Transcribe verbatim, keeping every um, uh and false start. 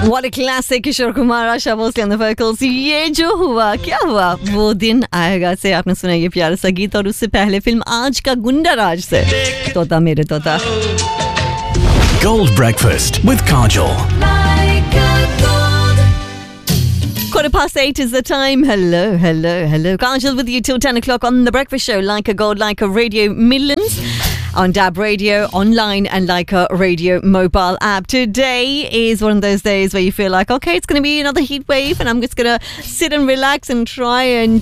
What a classic, Kishore Kumar, Asha Bhosle on the vocals. ये जो हुआ, क्या हुआ? वो दिन आएगा से आपने सुना ये प्यारा सा गीत, और उससे पहले फिल्म आज का गुंडा राज से तोता मेरे तोता. Gold Breakfast with Kajol. Quarter past eight is the time. Hello, hello, hello. Kajol with you till ten o'clock on The Breakfast Show. Like a Gold, Like a Radio Millions. On Dab Radio, online, and like a radio mobile app. Today is one of those days where you feel like, okay, it's going to be another heat wave, and I'm just going to sit and relax and try and